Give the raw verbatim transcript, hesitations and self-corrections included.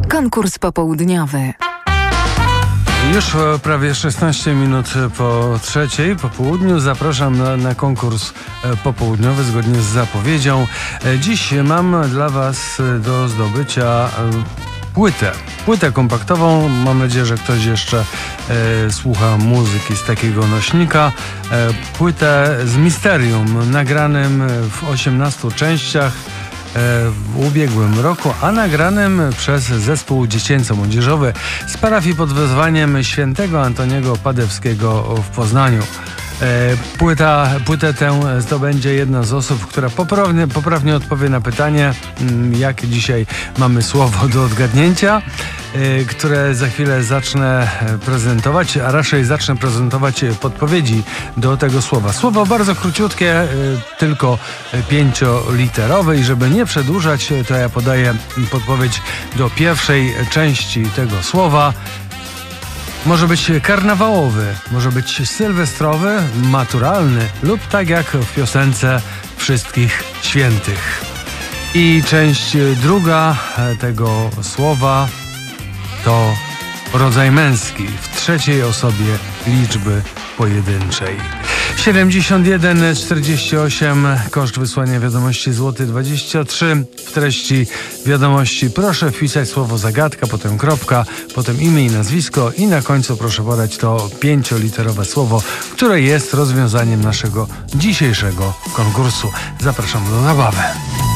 Konkurs popołudniowy. Już prawie szesnaście minut po trzeciej po południu zapraszam na, na konkurs popołudniowy zgodnie z zapowiedzią. Dziś mam dla Was do zdobycia płytę. Płytę kompaktową. Mam nadzieję, że ktoś jeszcze e, słucha muzyki z takiego nośnika. E, płytę z Misterium, nagranym w osiemnastu częściach w ubiegłym roku, a nagranym przez zespół dziecięco-młodzieżowy z parafii pod wezwaniem świętego Antoniego Padewskiego w Poznaniu. Płyta, płytę tę zdobędzie jedna z osób, która poprawnie, poprawnie odpowie na pytanie, jakie dzisiaj mamy słowo do odgadnięcia, które za chwilę zacznę prezentować, a raczej zacznę prezentować podpowiedzi do tego słowa. Słowo bardzo króciutkie, tylko pięcioliterowe i żeby nie przedłużać, to ja podaję podpowiedź do pierwszej części tego słowa. Może być karnawałowy, może być sylwestrowy, maturalny lub tak jak w piosence Wszystkich Świętych. I część druga tego słowa to rodzaj męski w trzeciej osobie liczby pojedynczej. siedemdziesiąt jeden czterdzieści osiem, koszt wysłania wiadomości złoty dwadzieścia trzy. W treści wiadomości proszę wpisać słowo zagadka, potem kropka, potem imię i nazwisko i na końcu proszę podać to pięcioliterowe słowo, które jest rozwiązaniem naszego dzisiejszego konkursu. Zapraszam do zabawy.